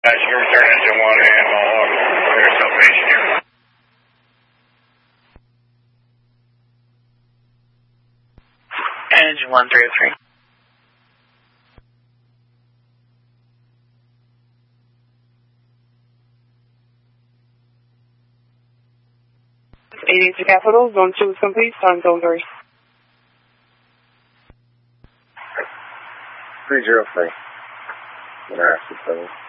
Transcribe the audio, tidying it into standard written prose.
You return engine 1 and Mohawk. There's salvation here. Engine 133. To Capital, Zone 2 is complete, Sun Zone 3. 303. International 7.